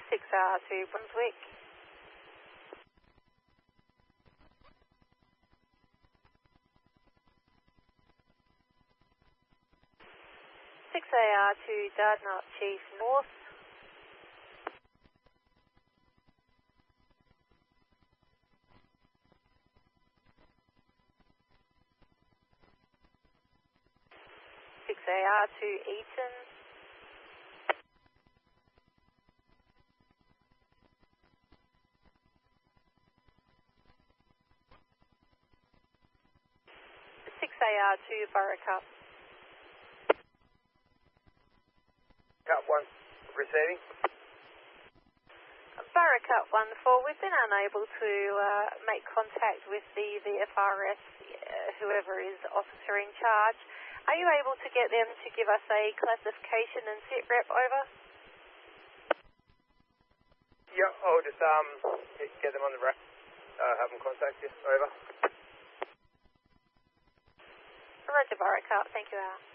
6R to Brunswick. 6AR to Dardanup Chief North. AR to Eaton. AR to Baracup. Cup 1 receiving. Baracup 1-4, we've been unable to make contact with the VFRS, whoever is officer in charge. Are you able to get them to give us a classification and sit rep over? Yeah, I'll just get them on the rack, have them contact you. Over. Roger, Baracup. Thank you, Al.